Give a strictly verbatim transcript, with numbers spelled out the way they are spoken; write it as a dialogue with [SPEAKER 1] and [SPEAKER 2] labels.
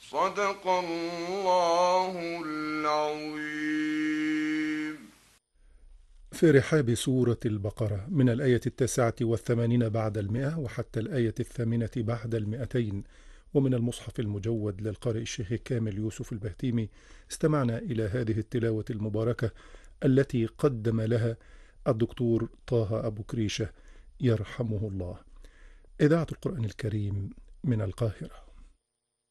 [SPEAKER 1] صدق الله العظيم.
[SPEAKER 2] في رحاب سورة البقرة من الآية التاسعة والثمانين بعد المئة وحتى الآية الثامنة بعد المئتين، ومن المصحف المجود للقارئ الشيخ كامل يوسف البهتيمي، استمعنا إلى هذه التلاوة المباركة التي قدم لها الدكتور طه أبو كريشة يرحمه الله. إذاعة القرآن الكريم من القاهرة.